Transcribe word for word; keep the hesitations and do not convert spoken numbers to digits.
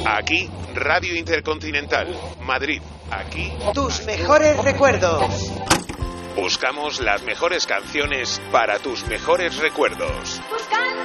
Aquí, Radio Intercontinental, Madrid. Aquí, tus mejores recuerdos. Buscamos las mejores canciones para tus mejores recuerdos. Buscando